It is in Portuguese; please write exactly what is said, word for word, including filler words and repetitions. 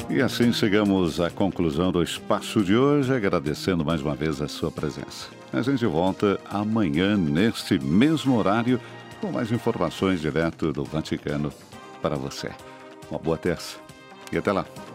E assim chegamos à conclusão do espaço de hoje, agradecendo mais uma vez a sua presença. A gente volta amanhã, neste mesmo horário, com mais informações direto do Vaticano para você. Uma boa terça e até lá.